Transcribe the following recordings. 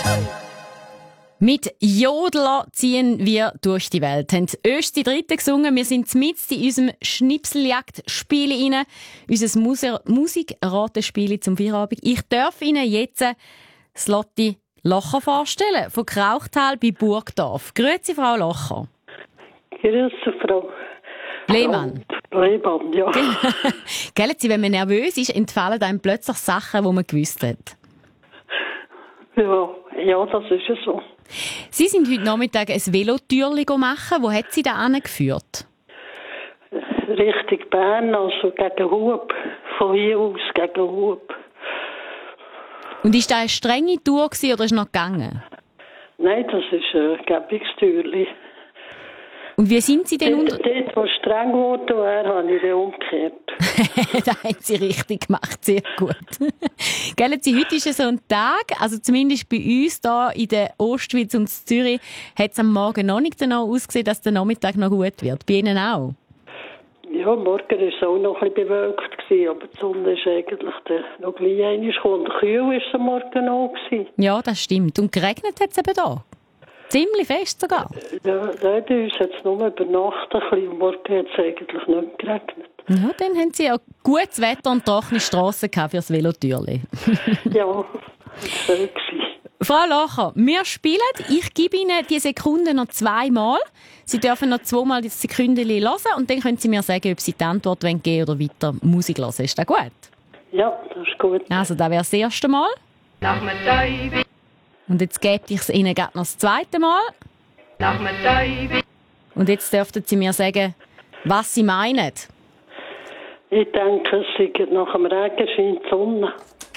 Mit Jodler ziehen wir durch die Welt. Haben die Dritte gesungen. Wir sind mitten in unserem Schnipseljagd-Spiel rein. Unser Musikratenspiel zum Feierabend. Ich darf Ihnen jetzt das Lotti Locher vorstellen. Von Krauchtal bei Burgdorf. Grüezi, Frau Locher. Grüezi, Frau Lehmann. Lehmann, ja. Gell, wenn man nervös ist, entfallen einem plötzlich Sachen, die man gewusst hat. Ja, das ist ja so. Sie sind heute Nachmittag ein Velotürli machen. Wo hat Sie da angeführt? Richtung Bern, also gegen Hub. Von hier aus gegen Hub. Und ist das eine strenge Tour oder ist es noch gegangen? Nein, das ist ein Gebungstürli. Und wie sind Sie denn Dort, wo streng geworden wäre, habe ich dann umgekehrt. Das haben Sie richtig gemacht, sehr gut. Gell, heute ist so ein Tag, also zumindest bei uns hier in der Ostschweiz und in Zürich, hat es am Morgen noch nicht danach ausgesehen, dass der Nachmittag noch gut wird. Bei Ihnen auch? Ja, morgen war es auch noch ein bisschen bewölkt, aber die Sonne ist eigentlich noch gleich einmal gekommen. Und kühl war es am Morgen auch. Ja, das stimmt. Und geregnet hat es eben da? Ziemlich fest sogar? Ja, bei uns hat es nur über Nacht ein bisschen, und morgen hat es eigentlich nicht geregnet. Ja, dann haben Sie ja gutes Wetter und trockene Strassen für das Velotürli. Ja, das war schön. Frau Locher, wir spielen. Ich gebe Ihnen die Sekunden noch 2-mal. Sie dürfen noch 2-mal die Sekunden hören und dann können Sie mir sagen, ob Sie die Antwort geben wollen oder weiter Musik hören. Ist das gut? Ja, das ist gut. Also, das wäre das erste Mal. Und jetzt gebe ich es Ihnen gerade noch das zweite Mal. Und jetzt dürften Sie mir sagen, was Sie meinen. Ich denke, es sei nach dem Regen scheint die Sonne.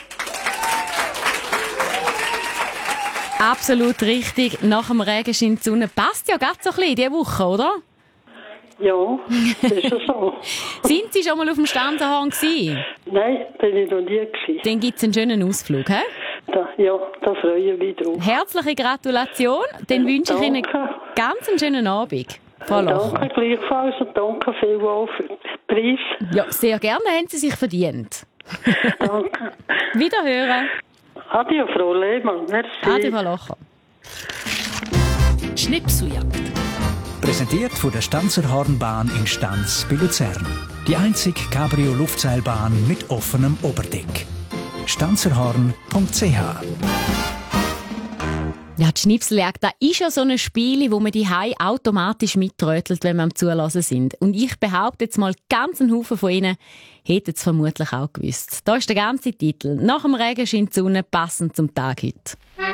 Absolut richtig. Nach dem Regen scheint die Sonne. Passt ja gerade so ein bisschen diese Woche, oder? Ja, das ist ja so. Sind Sie schon mal auf dem Stanzenhorn gewesen? Nein, bin ich noch nie gewesen. Dann gibt es einen schönen Ausflug, hä? Da freue ich mich drauf. Herzliche Gratulation. Dann wünsche ich Ihnen ganz einen schönen Abend, Frau Locher. Danke gleichfalls und danke vielmals für den Preis. Ja, sehr gerne, haben Sie sich verdient. Danke. Wiederhören. Adieu, Frau Lehmann. Merci. Adieu, Frau Locher. Schnipseljagd. Präsentiert von der Stanzerhornbahn in Stanz bei Luzern. Die einzige Cabrio-Luftseilbahn mit offenem Oberdeck. stanzerhorn.ch. Ja, die Schnipseljagd, das ist ja so ein Spiel, wo man die automatisch mitrötelt, wenn wir am Zulassen sind. Und ich behaupte jetzt mal, ganz einen Haufen von Ihnen hätten es vermutlich auch gewusst. Da ist der ganze Titel. Nach dem Regen scheint die Sonne, passend zum Tag heute.